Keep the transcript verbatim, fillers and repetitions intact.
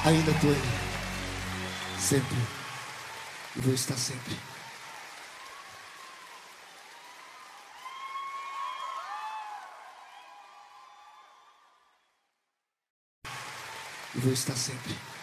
Ainda estou aí, sempre, e vou estar sempre. E vou estar sempre.